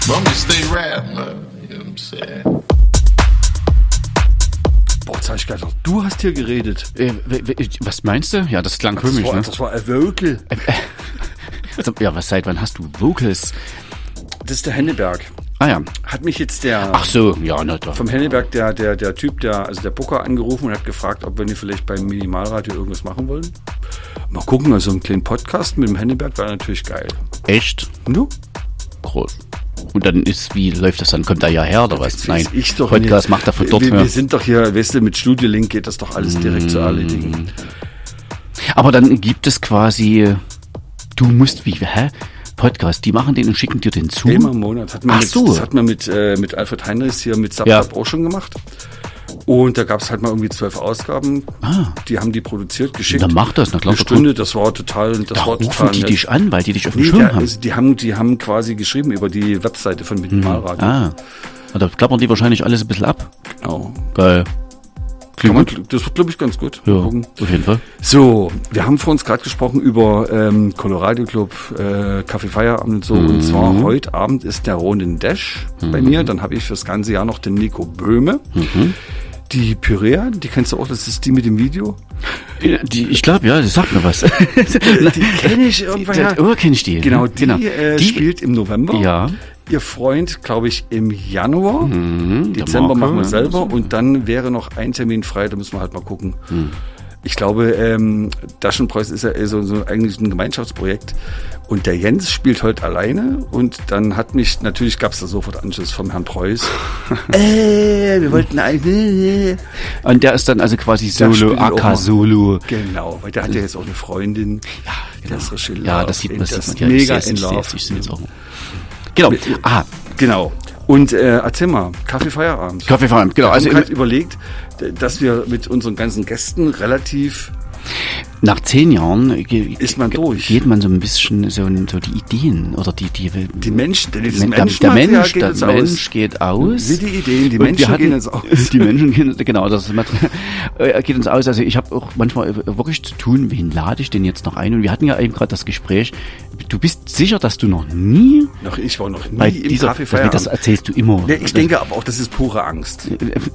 long as they rap, man. You know what I'm saying? Boah, jetzt hab ich gedacht, du hast hier geredet. Was meinst du? Ja, das klang komisch, ne? Das war ein Vocal. Ja, seit wann hast du Vocals? Das ist der Henneberg. Ah ja. Hat mich jetzt der... Ach so, ja, na doch. Vom Henneberg, der Typ, der Booker angerufen und hat gefragt, ob wir nicht vielleicht beim Minimalradio irgendwas machen wollen. Mal gucken, also einen kleinen Podcast mit dem Henneberg wäre natürlich geil. Echt? Du? Groß. Und dann läuft das dann? Kommt er ja her oder was? Nein, ich doch Podcast nicht. macht er von dort her. Wir sind doch hier, weißt du, mit Studio Link geht das doch alles direkt zu erledigen. Aber dann gibt es quasi, du musst Podcast, die machen den und schicken dir den zu? Immer im Monat. Das hat man mit Alfred Heinrichs hier mit Subtop auch schon gemacht. Und da gab es halt mal irgendwie 12 Ausgaben. Die haben die produziert, geschickt. Dann macht das, na klar. Eine Stunde, das war total rufen die dich an, weil die dich auf dem Schirm haben. Die haben quasi geschrieben über die Webseite von Minimalradio. Da klappern die wahrscheinlich alles ein bisschen ab. Genau. Geil. Das wird, glaube ich, ganz gut. Ja, auf jeden Fall. So, wir haben vor uns gerade gesprochen über Colorado Club, Kaffee Feierabend und so. Und zwar heute Abend ist der Ronin Dash bei mir. Dann habe ich fürs ganze Jahr noch den Nico Böhme. Die Pyrea, die kennst du auch, das ist die mit dem Video. Ich glaube, ja, das sagt mir was. Die kenne ich irgendwann. Kenne ich die. Genau, die spielt im November. Ja. Ihr Freund, glaube ich, im Januar. Dezember machen wir selber. Und dann wäre noch ein Termin frei, da müssen wir halt mal gucken. Ich glaube, Daschenpreuß ist ja eigentlich ein Gemeinschaftsprojekt. Und der Jens spielt heute alleine. Und dann natürlich gab es da sofort Anschluss vom Herrn Preuß. Wir wollten eigentlich... Und der ist dann also quasi Solo, AK-Solo. Genau, weil der hat ja jetzt auch eine Freundin. Ja, genau. Der ist richtig in ja, love. das sieht man. Ja, mega in love. Ich sehe es auch. Genau. Genau. Und erzähl mal, Kaffeefeierabend. Kaffeefeierabend, genau. Also ich habe überlegt, dass wir mit unseren ganzen Gästen relativ... Nach 10 Jahren ist man durch. Geht man so ein bisschen so die Ideen oder die Menschen, der Mensch geht aus. Wie die Ideen, die Menschen gehen uns aus. Die Menschen gehen, genau, das geht uns aus. Also ich habe auch manchmal wirklich zu tun, wen lade ich denn jetzt noch ein? Und wir hatten ja eben gerade das Gespräch. Du bist sicher, dass du ich war noch nie im Kaffeefeierabend. Das erzählst du immer. Nee, ich denke aber auch, das ist pure Angst.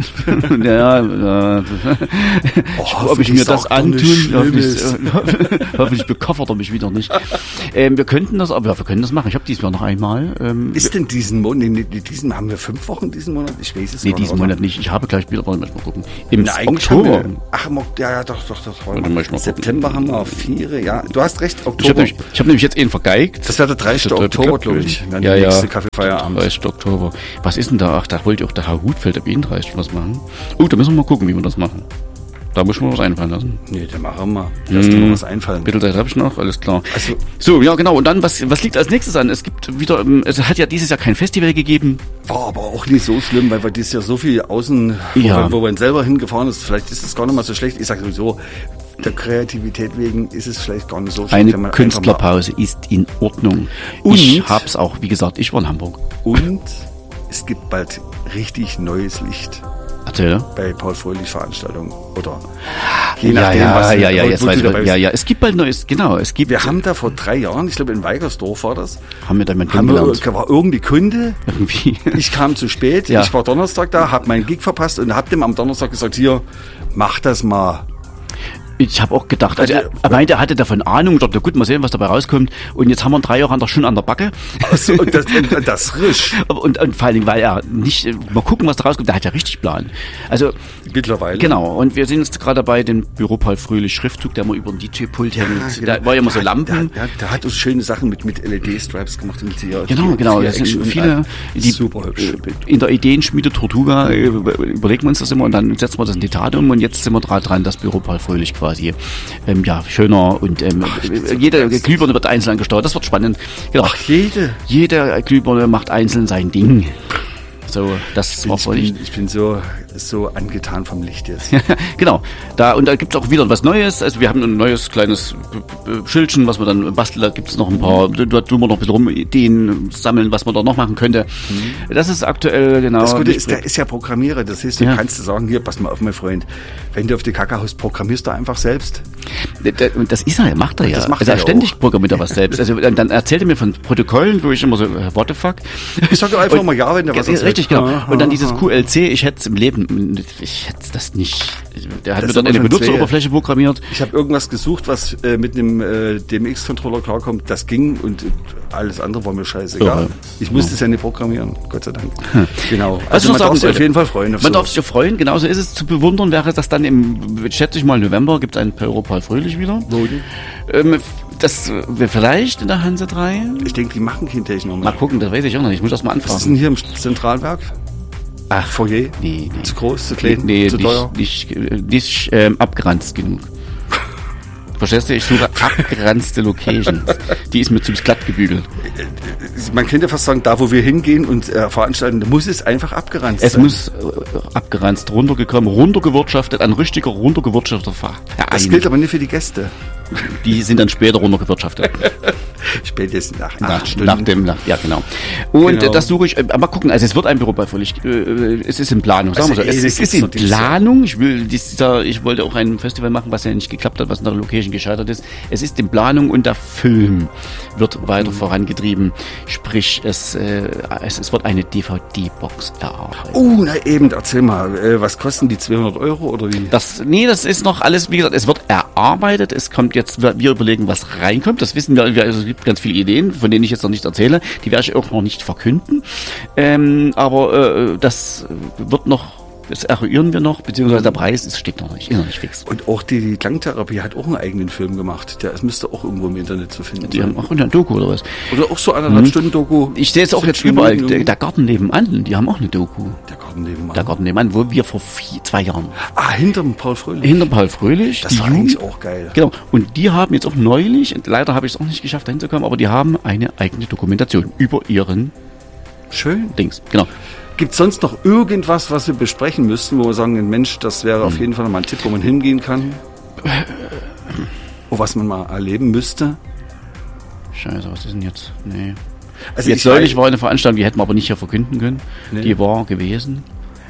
Ob ich mir das antun, hoffentlich bekoffert er mich wieder nicht. Wir könnten das machen. Ich habe dieses Jahr noch einmal. Ist denn diesen haben wir 5 Wochen diesen Monat? Ich weiß es nicht. Nee, diesen Monat nicht. Ich habe gleich wieder, wollen wir mal gucken. Im Oktober. Doch. Im September haben wir 4, ja. Du hast recht, Oktober. Ich hab nämlich jetzt vergeigt. Das wäre der 30. Oktober, glaube ich. Dann der nächste Kaffeefeierabend. 30. Oktober. Was ist denn da? Ach, da wollte auch der Herr Hutfeld ab 30 was machen. Da müssen wir mal gucken, wie wir das machen. Da muss man was einfallen lassen. Nee, dann machen wir. Lass dir mal was einfallen. Mittelzeit habe ich noch, alles klar. Also, so, ja genau. Und dann, was liegt als nächstes an? Es hat ja dieses Jahr kein Festival gegeben. War aber auch nicht so schlimm, weil wir dieses Jahr so viel wo man selber hingefahren ist. Vielleicht ist es gar nicht mal so schlecht. Ich sage sowieso, der Kreativität wegen ist es vielleicht gar nicht so schlecht. Eine Künstlerpause ist in Ordnung. Und ich hab's auch, wie gesagt, ich war in Hamburg. Und es gibt bald richtig neues Licht. Erzähl. Bei Paul Fröhlich Veranstaltungen oder es gibt bald Neues, genau. Wir haben da vor 3 Jahren, ich glaube in Weigersdorf war das, war irgendwie Kunde. Ich kam zu spät, ich war Donnerstag da, habe meinen Gig verpasst und habe dem am Donnerstag gesagt, hier, mach das mal. Ich habe auch gedacht, also er meinte, er hatte davon Ahnung, dachte, gut, mal sehen, was dabei rauskommt. Und jetzt haben wir 3 Jahre schon an der Backe. Also, und das frisch. Und vor allen Dingen, weil er nicht, mal gucken, was da rauskommt, der hat ja richtig Plan. Also, mittlerweile. Genau, und wir sind jetzt gerade dabei, den Büro Paul Fröhlich Schriftzug, der mal über den DJ-Pult hängt. Genau. Da war ja immer so Lampen. Der hat uns schöne Sachen mit LED-Stripes gemacht. Genau. Das sind viele, super hübsch. In der Ideenschmiede Tortuga überlegen wir uns das immer und dann setzen wir das in die Tat um und jetzt sind wir dran, das Büro Paul Fröhlich quasi schöner und jede Glühbirne wird einzeln gesteuert. Das wird spannend. Genau. Ach, jede Glühbirne macht einzeln sein Ding. So, das war voll. Ich bin so so angetan vom Licht jetzt. Genau. Da gibt es auch wieder was Neues. Also wir haben ein neues kleines Schildchen, was wir dann basteln. Da gibt es noch ein paar, da tun wir noch ein bisschen rum, Ideen sammeln, was man da noch machen könnte. Das ist aktuell genau. Das Gute ist, der ist ja Programmierer. Das heißt, du kannst sagen, hier, pass mal auf, mein Freund, wenn du auf die Kacke haust, programmierst du einfach selbst. Das ist er, macht er ja. Das macht also er ständig programmiert er was selbst. Also dann erzählt er mir von Protokollen, wo ich immer so, what the fuck? Ich sag doch einfach mal ja, wenn der was erzählt. Richtig, genau. Und dann dieses QLC, ich hätte es im Leben, ich hätte das nicht. Der hat mir dann eine Benutzeroberfläche programmiert. Ich habe irgendwas gesucht, was mit einem DMX-Controller klarkommt. Das ging und alles andere war mir scheißegal. Ja. Ich musste es ja nicht programmieren, Gott sei Dank. Genau. Also man darf sich auf jeden Fall freuen. Man darf sich freuen, genauso ist es. Zu bewundern wäre das dann schätze ich mal, November gibt es einen Europal Fröhlich wieder. Das vielleicht in der Hanse 3. Ich denke, die machen kein Techno mehr. Mal gucken, das weiß ich auch noch nicht. Ich muss das mal anfragen. Was ist denn hier im Zentralwerk? Ach, Foyer? Nee. Zu groß, zu klein, zu teuer? Nicht abgeranzt genug. Verstehst du? Ich suche abgeranzte Locations. Die ist mir zu glatt gebügelt. Man könnte fast sagen, da wo wir hingehen und veranstalten, muss es einfach abgeranzt sein. Es muss abgeranzt, runtergewirtschaftet, ein richtiger runtergewirtschafteter Verein. Das gilt aber nicht für die Gäste. Die sind dann später runtergewirtschaftet. Spätestens nach 8 Stunden. Ja, genau. Und das suche ich, mal gucken, also es wird ein Büropal Fröhlich, es ist in Planung, sagen wir so. Es ist in Planung, ich wollte auch ein Festival machen, was ja nicht geklappt hat, was in der Location gescheitert ist. Es ist in Planung und der Film wird weiter vorangetrieben, sprich es wird eine DVD-Box erarbeitet. Na eben, erzähl mal, was kosten die 200 € oder wie? Das ist noch alles, wie gesagt, es wird erarbeitet, es kommt jetzt, wir überlegen, was reinkommt, das wissen wir, also es gibt ganz viele Ideen, von denen ich jetzt noch nicht erzähle, die werde ich auch noch nicht verkünden, aber das wird noch, das eruieren wir noch, beziehungsweise der Preis steht noch nicht, ist noch nicht fix. Und auch die Klangtherapie hat auch einen eigenen Film gemacht, der müsste auch irgendwo im Internet zu finden sein. Die haben auch eine Doku oder was? Oder auch so 1,5 Stunden Doku. Ich sehe es auch jetzt überall, der Garten nebenan, die haben auch eine Doku. Der Garten nebenan, wo wir vor 2 Jahren. Hinterm Paul Fröhlich. Hinterm Paul Fröhlich. Das war eigentlich auch geil. Genau. Und die haben jetzt auch neulich, leider habe ich es auch nicht geschafft, dahin zu kommen, aber die haben eine eigene Dokumentation über ihren Dings. Genau. Gibt es sonst noch irgendwas, was wir besprechen müssten, wo wir sagen, Mensch, das wäre auf jeden Fall mal ein Tipp, wo man hingehen kann? Was man mal erleben müsste? Scheiße, was ist denn jetzt? Nee. Also jetzt neulich war eine Veranstaltung, die hätten wir aber nicht hier verkünden können. Nee. Die war gewesen.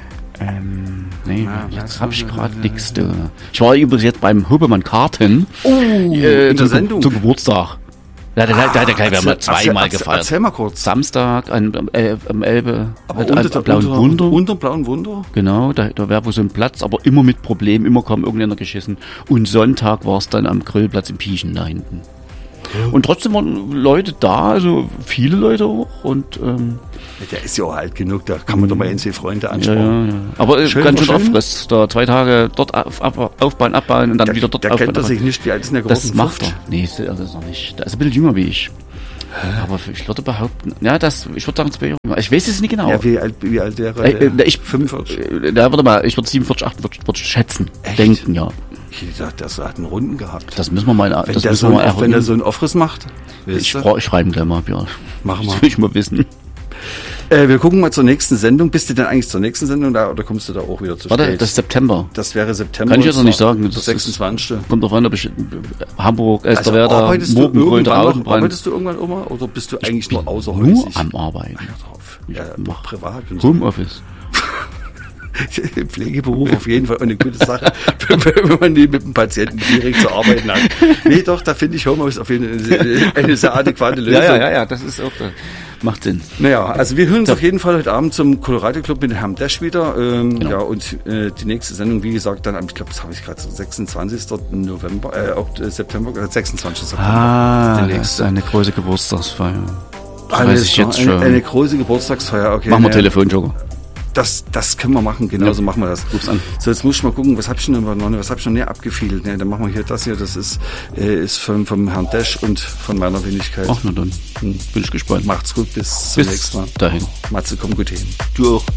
Jetzt habe ich gerade nichts. Ich war übrigens jetzt beim Hubemann Karten in der Sendung zum Geburtstag. Da hat er gleich zweimal gefeiert. Erzähl mal kurz. Samstag am Elbe. Aber unter Blauen Wunder? Genau, da wäre wohl so ein Platz, aber immer mit Problemen, immer kam irgendjemand geschissen. Und Sonntag war es dann am Grillplatz in Pieschen da hinten. Und trotzdem waren Leute da, also viele Leute auch. Und der ist ja auch alt genug, da kann man doch mal Freunde anschauen. Ja. Aber ganz schön Aufriss. Da 2 Tage dort aufbauen, abbauen und dann wieder dort aufbauen. Der kennt sich nicht, wie alt ist denn der geworden? Das macht er. Nee, das ist noch nicht. Der ist ein bisschen jünger wie ich. Aber ich würde behaupten, ich würde sagen 2 Jahre. Ich weiß es nicht genau. Ja, wie alt wäre der? Ich 45. Warte mal, ich würde 47, 48 würde schätzen. Echt? Denken, ja. Ich dachte, das hat einen Runden gehabt. Das müssen wir mal wenn der so einen Aufriss macht. Ich schreibe gleich mal, Björn. Machen wir. Das will ich mal wissen. Wir gucken mal zur nächsten Sendung. Bist du denn eigentlich zur nächsten Sendung da oder kommst du da auch wieder zu spät? Warte, das ist September. Das wäre September. Kann ich jetzt noch nicht sagen. Das 26. Kommt drauf an, ob ich Hamburg, Elsterwerda, Morgenbröl, Augenbrand. Arbeitest du irgendwann immer oder bist du eigentlich nur außerhäusig? Nur am Arbeiten. Ja, privat. Homeoffice. Pflegeberuf auf jeden Fall eine gute Sache, wenn man nie mit dem Patienten direkt zu arbeiten hat. Nee, doch, da finde ich Homeoffice auf jeden Fall eine sehr adäquate Lösung. Ja, das ist auch, macht Sinn. Naja, also wir hören uns auf jeden Fall heute Abend zum Colorado Club mit Herrn Dash wieder. Genau. Ja, und die nächste Sendung, wie gesagt, dann, ich glaube, das habe ich gerade 26. September, 26. September. Das ist eine große Geburtstagsfeier. Eine große Geburtstagsfeier, okay. Machen wir Telefonjoker. Das können wir machen, genauso machen wir das. Ruf's an. So, jetzt muss ich mal gucken, was hab ich noch näher abgefiedelt? Ne, dann machen wir hier das hier, das ist vom Herrn Dash und von meiner Wenigkeit. Ach, na dann. Bin ich gespannt. Macht's gut, bis zum nächsten Mal. Dahin. Matze, komm gut hin. Du auch.